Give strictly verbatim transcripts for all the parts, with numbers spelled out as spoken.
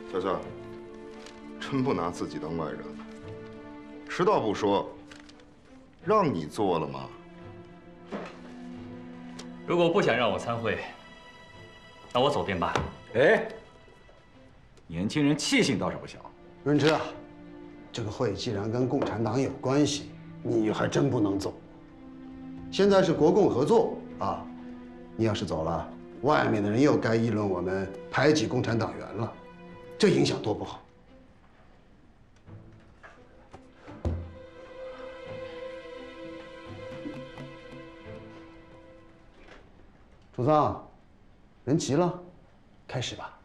小夏，真不拿自己当外人。迟到不说，让你做了吗？ 如果不想让我参会，那我走便罢。 哎，年轻人气性倒是不小。 润之啊，这个会既然跟共产党有关系，你还真不能走。现在是国共合作啊，你要是走了，外面的人又该议论我们排挤共产党员了，这影响多不好。主桑，人齐了，开始吧。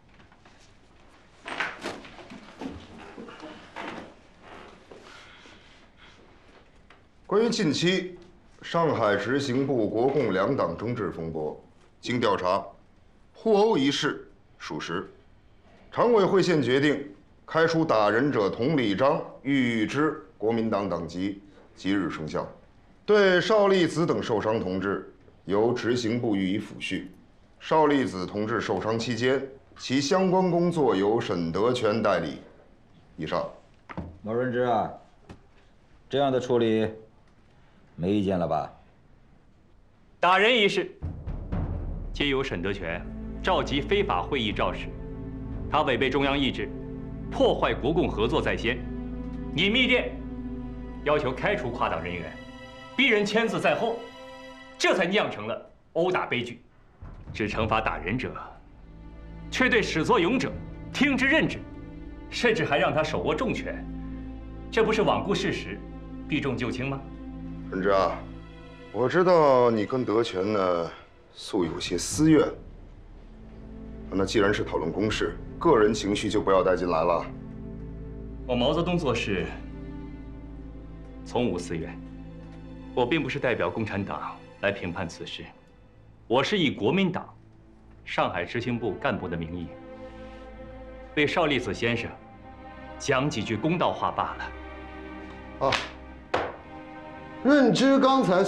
关于近期上海执行部国共两党争执风波，经调查，互殴一事属实。常委会现决定开除打人者童礼章予以之国民党党籍，即日生效。对邵力子等受伤同志，由执行部予以抚恤。邵力子同志受伤期间，其相关工作由沈德全代理。以上。 毛润之啊，这样的处理没意见了吧？ 打人一事，皆由沈德全召集非法会议肇始，他违背中央意志，破坏国共合作在先，隐密电要求开除跨党人员，逼人签字在后，这才酿成了殴打悲剧。只惩罚打人者，却对始作俑者听之任之，甚至还让他手握重权，这不是罔顾事实，避重就轻吗？ 润之啊，我知道你跟德全呢素有些私怨，那既然是讨论公事，个人情绪就不要带进来了。 我毛泽东做事从无私怨，我并不是代表共产党来评判此事，我是以国民党上海执行部干部的名义，为邵力子先生讲几句公道话罢了。 啊，润之刚才